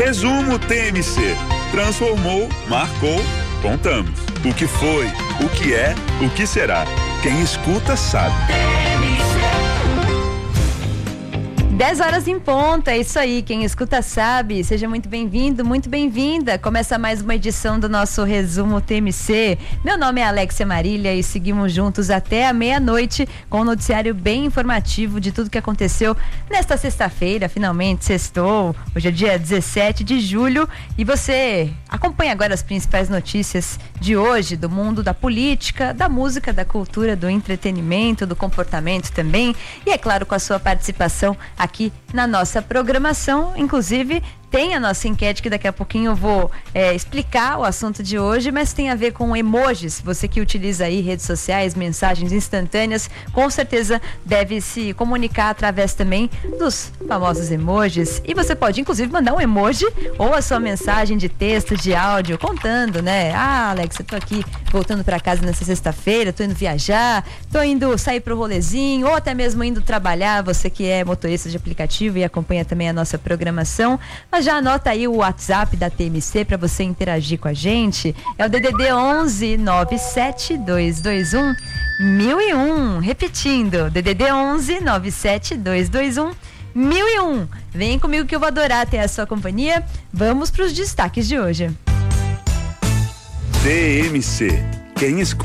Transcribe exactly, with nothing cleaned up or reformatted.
Resumo T M C. Transformou, marcou, contamos. O que foi, o que é, o que será. Quem escuta sabe. dez horas em ponta, é isso aí, quem escuta sabe. Seja muito bem-vindo, muito bem-vinda. Começa mais uma edição do nosso Resumo T M C. Meu nome é Alexia Marília e seguimos juntos até a meia-noite com um noticiário bem informativo de tudo que aconteceu nesta sexta-feira. Finalmente sextou, hoje é dia dezessete de julho e você acompanha agora as principais notícias de hoje do mundo da política, da música, da cultura, do entretenimento, do comportamento também e, é claro, com a sua participação aqui na nossa programação. Inclusive tem a nossa enquete que daqui a pouquinho eu vou é, explicar o assunto de hoje, mas tem a ver com emojis. Você que utiliza aí redes sociais, mensagens instantâneas, com certeza deve se comunicar através também dos famosos emojis. E você pode inclusive mandar um emoji ou a sua mensagem de texto, de áudio, contando, né? Ah, Alex, eu tô aqui voltando para casa nessa sexta-feira, tô indo viajar, tô indo sair pro rolezinho, ou até mesmo indo trabalhar, você que é motorista de aplicativo e acompanha também a nossa programação. Mas já anota aí o WhatsApp da T M C para você interagir com a gente. É o D D D onze nove sete dois dois um mil e um. Repetindo, D D D onze nove sete dois dois um mil e um. Vem comigo que eu vou adorar ter a sua companhia. Vamos para os destaques de hoje. T M C. Quem escuta